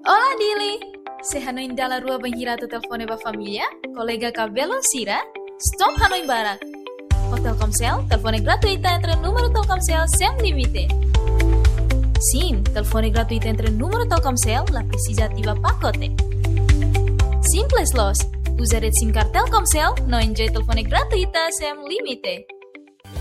Olá, Dili! Se Hanoi dalla rua banhirato telefone ba família, colega cabelo Sira, stop Hanoi Barak. O Telkomsel, telefone gratuita entre número Telkomsel sem limite. Sim, telefone gratuito entre número Telkomsel, la precisa ativa pacote. Simples los, usa rede SIM card Telkomsel, no enjoy telefone gratuita sem limite.